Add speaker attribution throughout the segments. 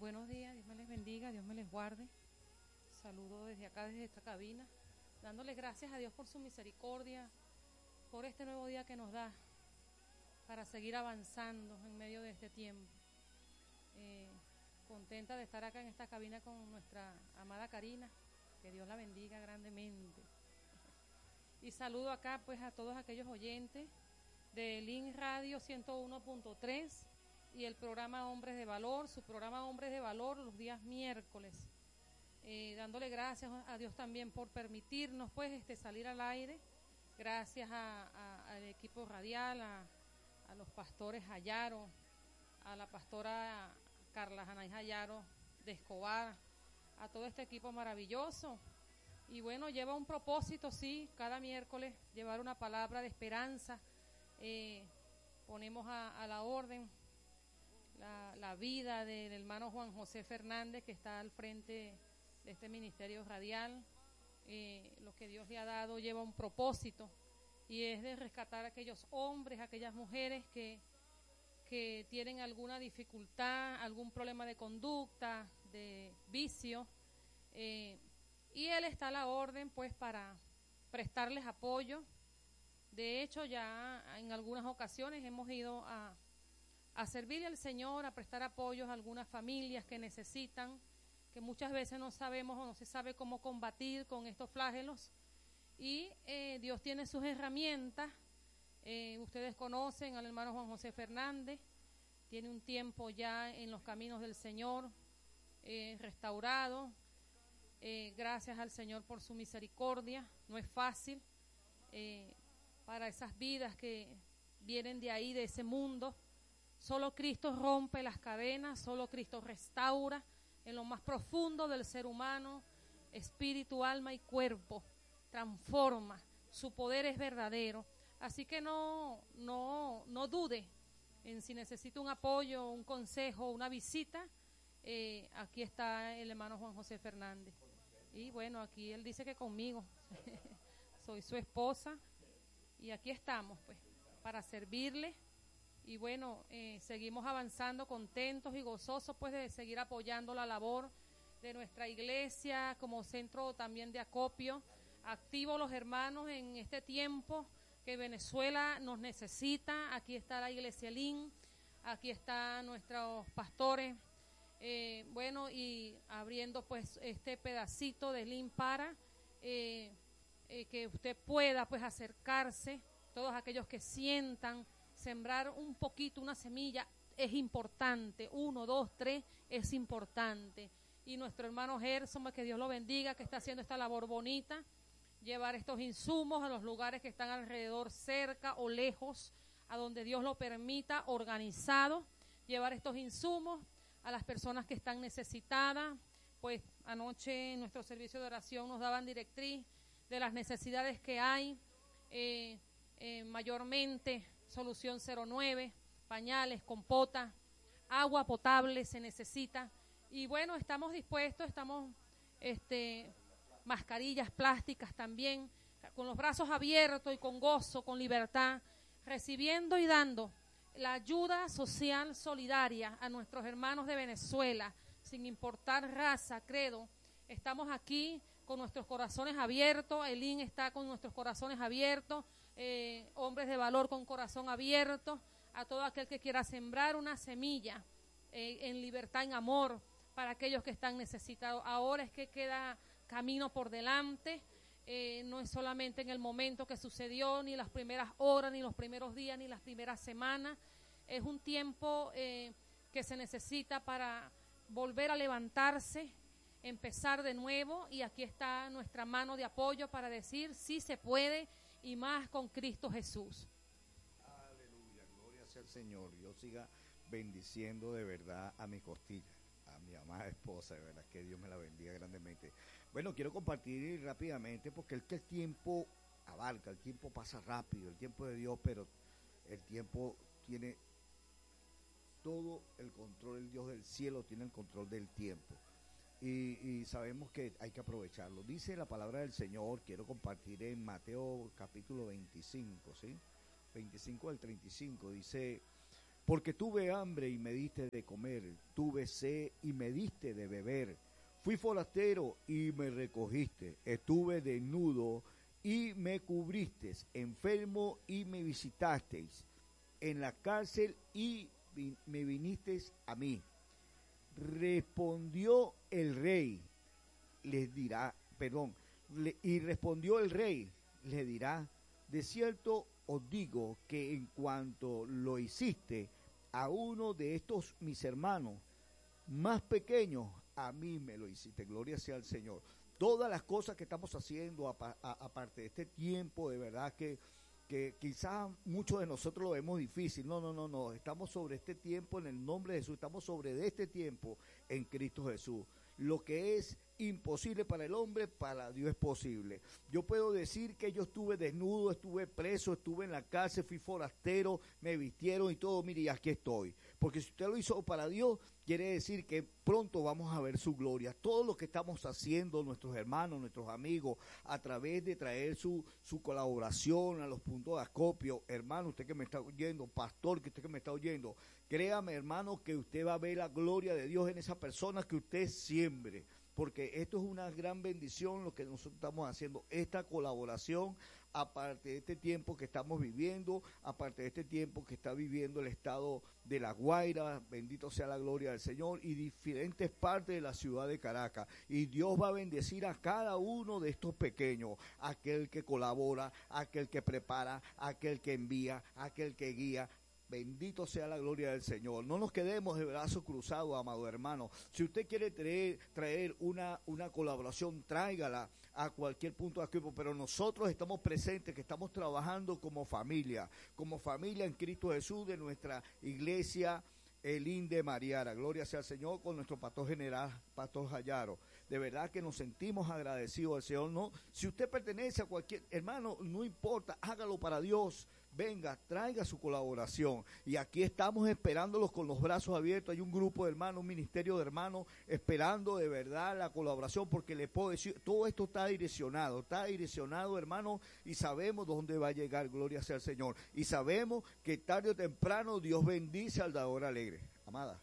Speaker 1: Buenos días, Dios me les bendiga, Dios me les guarde. Saludo desde acá, desde esta cabina, dándoles gracias a Dios por su misericordia, por este nuevo día que nos da para seguir avanzando en medio de este tiempo. Contenta de estar acá en esta cabina con nuestra amada Karina, que Dios la bendiga grandemente. Y saludo acá pues a todos aquellos oyentes de Link Radio 101.3 y el programa Hombres de Valor, su programa Hombres de Valor los días miércoles. Dándole gracias a Dios también por permitirnos pues salir al aire. Gracias al equipo radial, a los pastores Hayaro, a la pastora Carla Janay Hayaro de Escobar, a todo este equipo maravilloso. Y bueno, lleva un propósito, sí, cada miércoles llevar una palabra de esperanza. Ponemos a la orden la vida del hermano Juan José Fernández, que está al frente de este ministerio radial. Lo que Dios le ha dado lleva un propósito, y es de rescatar a aquellos hombres, a aquellas mujeres que tienen alguna dificultad, algún problema de conducta, de vicio, y él está a la orden pues para prestarles apoyo. De hecho, ya en algunas ocasiones hemos ido a servirle al Señor, a prestar apoyos a algunas familias que necesitan, que muchas veces no sabemos o no se sabe cómo combatir con estos flagelos, y Dios tiene sus herramientas. Ustedes conocen al hermano Juan José Fernández, tiene un tiempo ya en los caminos del Señor, restaurado, gracias al Señor por su misericordia. No es fácil para esas vidas que vienen de ahí, de ese mundo. Solo Cristo rompe las cadenas, solo Cristo restaura en lo más profundo del ser humano, espíritu, alma y cuerpo, transforma. Su poder es verdadero. Así que no dude en si necesita un apoyo, un consejo, una visita. Aquí está el hermano Juan José Fernández. Y bueno, aquí él dice que conmigo. Soy su esposa y aquí estamos pues para servirle. Y bueno, seguimos avanzando contentos y gozosos pues de seguir apoyando la labor de nuestra iglesia como centro también de acopio. Activos los hermanos en este tiempo que Venezuela nos necesita. Aquí está la iglesia Link, aquí están nuestros pastores, bueno, y abriendo pues este pedacito de Link para que usted pueda pues acercarse, todos aquellos que sientan sembrar un poquito, una semilla, es importante. 1, 2, 3 es importante. Y nuestro hermano Gerson, que Dios lo bendiga, que está haciendo esta labor bonita, llevar estos insumos a los lugares que están alrededor, cerca o lejos, a donde Dios lo permita, organizado, llevar estos insumos a las personas que están necesitadas. Pues anoche en nuestro servicio de oración nos daban directriz de las necesidades que hay, mayormente Solución 09, pañales, compota, agua potable se necesita. Y bueno, estamos dispuestos, mascarillas plásticas también, con los brazos abiertos y con gozo, con libertad, recibiendo y dando la ayuda social solidaria a nuestros hermanos de Venezuela, sin importar raza, credo. Estamos aquí con nuestros corazones abiertos, Elín está con nuestros corazones abiertos, hombres de valor con corazón abierto, a todo aquel que quiera sembrar una semilla en libertad, en amor, para aquellos que están necesitados. Ahora es que queda camino por delante, no es solamente en el momento que sucedió, ni las primeras horas, ni los primeros días, ni las primeras semanas. Es un tiempo que se necesita para volver a levantarse, empezar de nuevo, y aquí está nuestra mano de apoyo para decir sí se puede, y más con Cristo Jesús.
Speaker 2: Aleluya, gloria sea al Señor. Dios siga bendiciendo de verdad a mi costilla, a mi amada esposa, de verdad que Dios me la bendiga grandemente. Bueno, quiero compartir rápidamente porque el tiempo abarca, el tiempo pasa rápido, el tiempo de Dios, pero el tiempo tiene todo el control. El Dios del cielo tiene el control del tiempo. Y sabemos que hay que aprovecharlo. Dice la palabra del Señor, quiero compartir en Mateo capítulo 25, ¿sí? 25 al 35, dice: Porque tuve hambre y me diste de comer, tuve sed y me diste de beber. Fui forastero y me recogiste, estuve desnudo y me cubriste, enfermo y me visitasteis, en la cárcel y me vinisteis a mí. Respondió el rey, les dirá, y respondió el rey, le dirá, de cierto os digo que en cuanto lo hiciste a uno de estos mis hermanos más pequeños, a mí me lo hiciste. Gloria sea al Señor. Todas las cosas que estamos haciendo, aparte de este tiempo, de verdad que quizás muchos de nosotros lo vemos difícil. No. Estamos sobre este tiempo en el nombre de Jesús. Estamos sobre este tiempo en Cristo Jesús. Lo que es imposible para el hombre, para Dios es posible. Yo puedo decir que yo estuve desnudo, estuve preso, estuve en la cárcel, fui forastero, me vistieron y todo, mire, y aquí estoy. Porque si usted lo hizo para Dios, quiere decir que pronto vamos a ver su gloria. Todo lo que estamos haciendo, nuestros hermanos, nuestros amigos, a través de traer su colaboración a los puntos de acopio, hermano, usted que me está oyendo, pastor, que usted que me está oyendo, créame, hermano, que usted va a ver la gloria de Dios en esa persona que usted siembre. Porque esto es una gran bendición lo que nosotros estamos haciendo, esta colaboración, aparte de este tiempo que estamos viviendo, aparte de este tiempo que está viviendo el estado de La Guaira, bendito sea la gloria del Señor, y diferentes partes de la ciudad de Caracas. Y Dios va a bendecir a cada uno de estos pequeños, aquel que colabora, aquel que prepara, aquel que envía, aquel que guía. Bendito sea la gloria del Señor. No nos quedemos de brazos cruzados, amado hermano. Si usted quiere traer una colaboración, tráigala a cualquier punto de acopio, pero nosotros estamos presentes, que estamos trabajando como familia en Cristo Jesús de nuestra iglesia Elín de Mariara. Gloria sea al Señor, con nuestro pastor general, Pastor Jayaro. De verdad que nos sentimos agradecidos al Señor. No, si usted pertenece a cualquier hermano, no importa, hágalo para Dios. Venga, traiga su colaboración. Y aquí estamos esperándolos con los brazos abiertos. Hay un grupo de hermanos, un ministerio de hermanos, esperando de verdad la colaboración, porque le puedo decir, todo esto está direccionado, hermano, y sabemos dónde va a llegar, gloria sea al Señor. Y sabemos que tarde o temprano Dios bendice al dador alegre. Amada.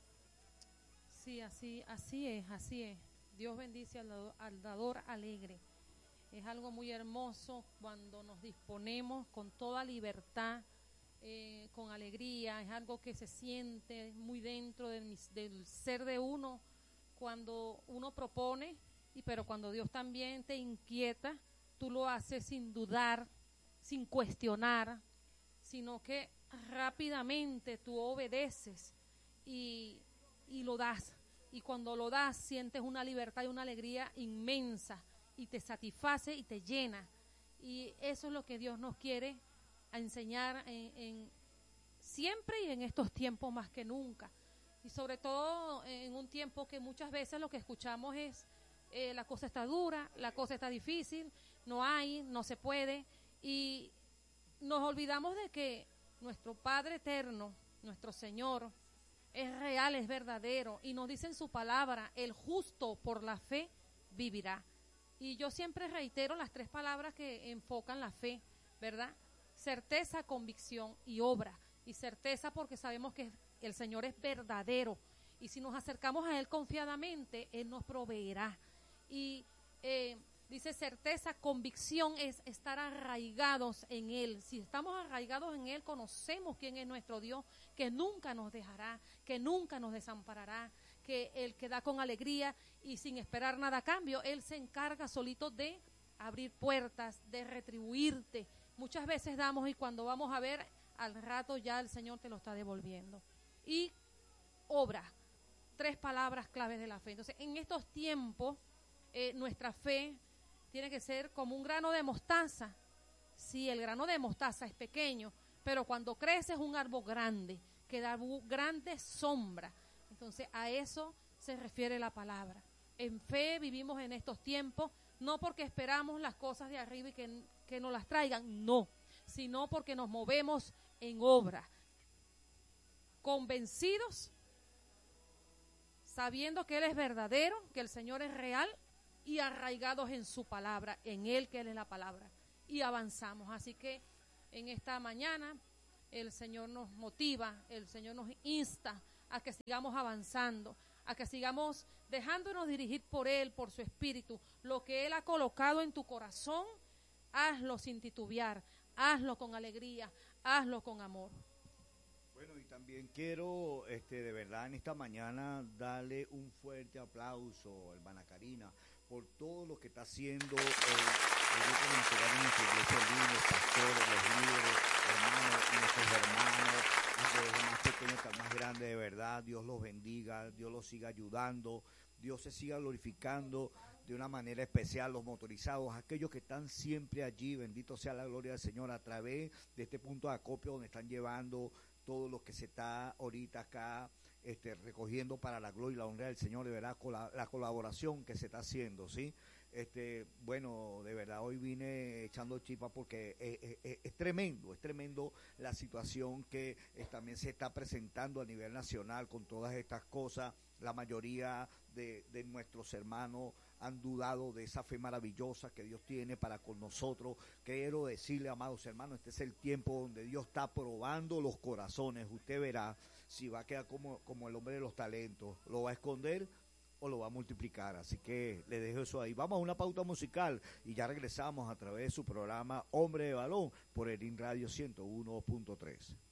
Speaker 1: Sí, así es. Dios bendice al dador alegre. Es algo muy hermoso cuando nos disponemos con toda libertad, con alegría. Es algo que se siente muy dentro del ser de uno cuando uno propone, pero cuando Dios también te inquieta, tú lo haces sin dudar, sin cuestionar, sino que rápidamente tú obedeces y lo das. Y cuando lo das, sientes una libertad y una alegría inmensa, y te satisface y te llena. Y eso es lo que Dios nos quiere enseñar siempre y en estos tiempos más que nunca. Y sobre todo en un tiempo que muchas veces lo que escuchamos es la cosa está dura, la cosa está difícil, no se puede. Y nos olvidamos de que nuestro Padre eterno, nuestro Señor, es real, es verdadero. Y nos dice en su palabra, el justo por la fe vivirá. Y yo siempre reitero las 3 palabras que enfocan la fe, ¿verdad? Certeza, convicción y obra. Y certeza porque sabemos que el Señor es verdadero. Y si nos acercamos a Él confiadamente, Él nos proveerá. Y dice certeza, convicción es estar arraigados en Él. Si estamos arraigados en Él, conocemos quién es nuestro Dios, que nunca nos dejará, que nunca nos desamparará, que el que da con alegría y sin esperar nada a cambio, Él se encarga solito de abrir puertas, de retribuirte. Muchas veces damos y cuando vamos a ver, al rato ya el Señor te lo está devolviendo. Y obra, 3 palabras claves de la fe. Entonces, en estos tiempos, nuestra fe tiene que ser como un grano de mostaza. Sí, el grano de mostaza es pequeño, pero cuando crece es un árbol grande, que da grande sombra. Entonces, a eso se refiere la palabra. En fe vivimos en estos tiempos, no porque esperamos las cosas de arriba y que nos las traigan, no, sino porque nos movemos en obra, convencidos, sabiendo que Él es verdadero, que el Señor es real, y arraigados en su palabra, en Él que Él es la palabra, y avanzamos. Así que en esta mañana el Señor nos motiva, el Señor nos insta a que sigamos avanzando, a que sigamos dejándonos dirigir por Él, por su Espíritu. Lo que Él ha colocado en tu corazón, hazlo sin titubear, hazlo con alegría, hazlo con amor.
Speaker 2: Bueno, y también quiero, de verdad, en esta mañana darle un fuerte aplauso, hermana Karina, por todo lo que está haciendo el grupo ministerial de nuestra iglesia Línea, los pastores, los líderes, hermanos, nuestros hermanos, desde más pequeños hasta el más grande, de verdad. Dios los bendiga, Dios los siga ayudando, Dios se siga glorificando de una manera especial, los motorizados, aquellos que están siempre allí, bendito sea la gloria del Señor, a través de este punto de acopio donde están llevando todo lo que se está ahorita acá recogiendo para la gloria y la honra del Señor, de verdad, con la colaboración que se está haciendo, ¿sí? Bueno, de verdad, hoy vine echando chispa porque es tremendo la situación que también se está presentando a nivel nacional con todas estas cosas. La mayoría de nuestros hermanos han dudado de esa fe maravillosa que Dios tiene para con nosotros. Quiero decirle, amados hermanos, este es el tiempo donde Dios está probando los corazones. Usted verá si va a quedar como el hombre de los talentos, lo va a esconder o lo va a multiplicar. Así que le dejo eso ahí. Vamos a una pauta musical y ya regresamos a través de su programa Hombre de Balón por el IN Radio 101.3.